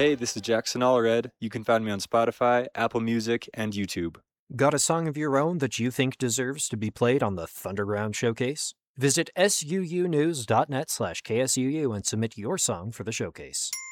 Hey, this is Jackson Allred. You can find me on Spotify, Apple Music, and YouTube. Got a song of your own that you think deserves to be played on the Thunderground Showcase? Visit suunews.net/KSUU and submit your song for the showcase.